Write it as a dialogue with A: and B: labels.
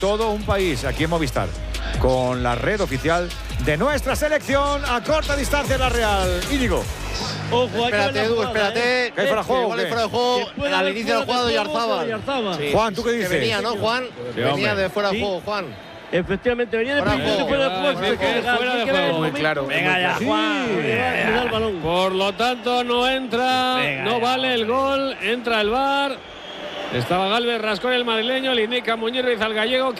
A: todo un país aquí en Movistar, con la red oficial de nuestra selección a corta distancia de la Real. Íñigo.
B: Ojo,
C: espérate, Edu, espérate.
A: ¿Que hay fuera de juego?
C: Igual hay fuera de juego al inicio del juego de Yarzábal.
A: Sí. Juan, ¿tú qué dices?
C: Que venía, ¿no, Juan?
A: Sí,
C: venía de fuera de juego, Juan.
B: Efectivamente, venía de fuera de juego.
D: Fuera de juego,
E: muy claro.
D: Venga ya, Juan.
B: El balón.
D: Por lo tanto, no entra, no vale el gol, entra el VAR. Estaba Galvez, rascó el madrileño, le indica Muñiz Ruiz al gallego que